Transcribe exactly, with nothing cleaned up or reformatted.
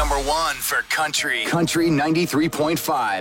number one for country. Country ninety-three point five.